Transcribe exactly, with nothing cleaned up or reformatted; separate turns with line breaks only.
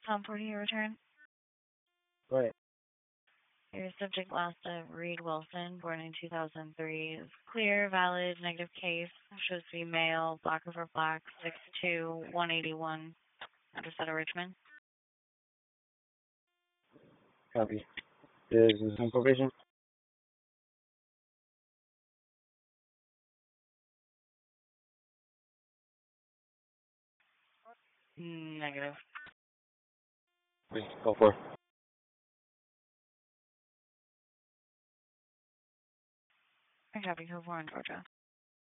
Tom Porty, your return.
Go ahead.
Your subject last of Reed Wilson, born in two thousand three, is clear, valid, negative case. Shows to be male, black over black, six two, one eighty-one. Address out of Richmond.
Copy. Is this on probation?
Negative.
Please go for it.
I copy, code four in Georgia.